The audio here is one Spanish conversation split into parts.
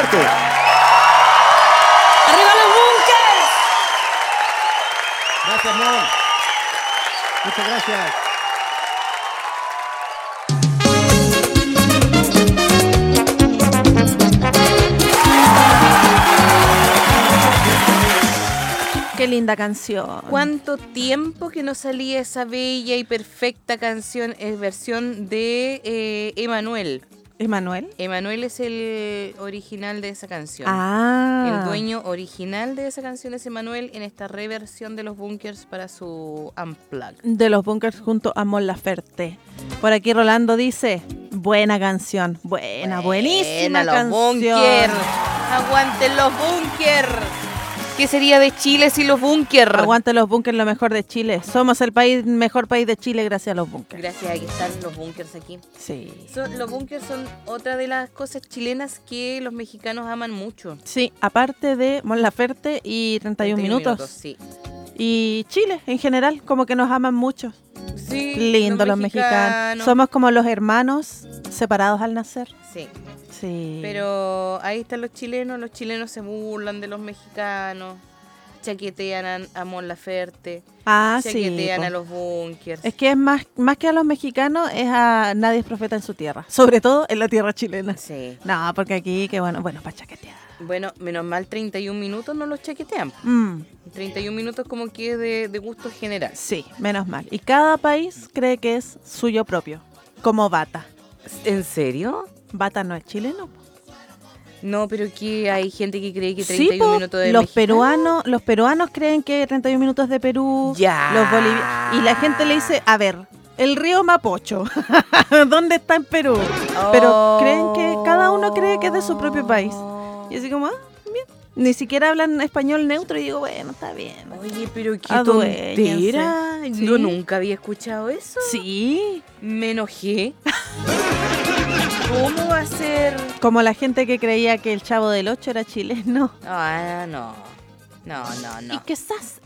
fuerte. ¡Arriba los bunkers! Gracias, Mon. Muchas gracias. Qué linda canción. ¿Cuánto tiempo que no salía esa bella y perfecta canción? Es versión de Emanuel. ¿Emanuel? Emanuel es el original de esa canción. Ah. El dueño original de esa canción es Emanuel en esta reversión de los Bunkers para su Unplugged. De los Bunkers junto a Mon Laferte. Por aquí Rolando dice, buena canción. Buenísima los canción. Bunkers. ¡Aguanten los Bunkers! ¿Qué sería de Chile sin los Bunkers? Aguante los Bunkers, lo mejor de Chile. Somos el mejor país de Chile gracias a los Bunkers. Gracias a que están los Bunkers aquí. Sí. Los Bunkers son otra de las cosas chilenas que los mexicanos aman mucho. Sí, aparte de Mon Laferte y 31 minutos. Sí. Y Chile en general, como que nos aman mucho. Sí, Lindo los mexicanos. Somos como los hermanos separados al nacer. Sí. Sí. Pero ahí están los chilenos se burlan de los mexicanos, chaquetean a Mon Laferte, chaquetean a los Bunkers. Es que es más que a los mexicanos, es a nadie es profeta en su tierra, sobre todo en la tierra chilena. Sí. No, porque aquí, que bueno, para chaquetear. Bueno, menos mal 31 minutos no los chaquetean. 31 minutos como que es de gusto general. Sí, menos mal. Y cada país cree que es suyo propio, como Bata. ¿En serio? Bata no es chileno. No, pero que hay gente que cree que 31 minutos de los mexicano. Los peruanos creen que 31 minutos de Perú. Ya. Los bolivianos. Y la gente le dice, a ver, el río Mapocho, ¿dónde está en Perú? Pero creen que cada uno cree que es de su propio país. Y así como, bien. Ni siquiera hablan español neutro y digo, bueno, está bien. Oye, pero qué Aduéñense. tontera. ¿Sí? Yo nunca había escuchado eso. Sí. Me enojé. ¿Cómo va a ser? Como la gente que creía que el Chavo del Ocho era chileno. Ah, no. Y quizás.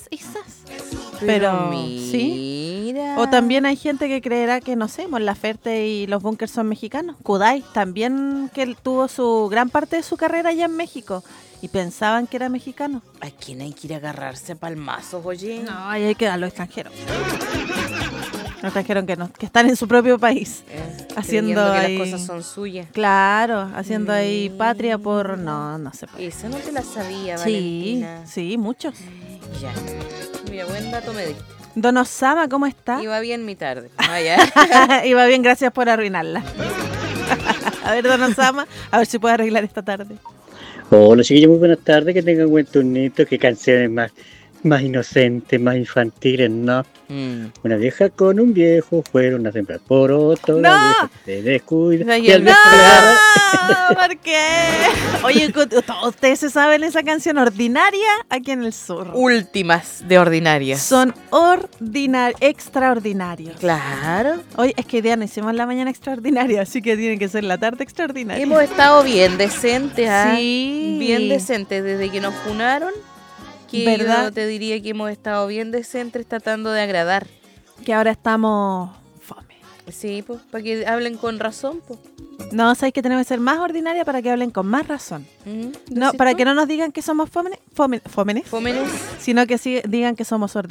Pero sí. mira. O también hay gente que creerá que, no sé, Mon Laferte y los Bunkers son mexicanos. Kudai también, que él tuvo su gran parte de su carrera allá en México. Y pensaban que era mexicano. ¿A quién hay que ir a agarrarse a palmazos, oye? No, ahí hay que dar a los extranjeros. Los extranjeros que están en su propio país. Haciendo creyendo que ahí, las cosas son suyas. Claro, haciendo ahí patria por... No se puede. Esa no te la sabía, Sí, Valentina. sí, muchos. Ya. Mira, buen dato me diste. Don Osama, ¿cómo está? Iba bien mi tarde. Ya. Iba bien, gracias por arruinarla. A ver, Don Osama, a ver si puede arreglar esta tarde. Hola chiquillos, muy buenas tardes, que tengan buen turnito, que canciones más inocentes, más infantiles, ¿no? Una vieja con un viejo fueron a sembrar poroto, ¡No! la vieja se descuida. No, y al ¡No! viejo le agarra- ¿Por qué? Oye, ¿todos ustedes se saben esa canción ordinaria aquí en el sur? Últimas de ordinarias. Son extraordinarios. Claro. Hoy es que hoy día no hicimos la mañana extraordinaria, así que tiene que ser la tarde extraordinaria. Hemos estado bien decentes, ¿ah? Sí. Bien decentes desde que nos funaron. Que ¿verdad? yo te diría que hemos estado bien decentes tratando de agradar. Que ahora estamos fome. Sí, pues, para que hablen con razón, pues. No, sabes que tenemos que ser más ordinaria para que hablen con más razón. No, ¿Sí para tú? que no nos digan que somos fómenes, Fómenes. sino que sí digan que somos ordinarios.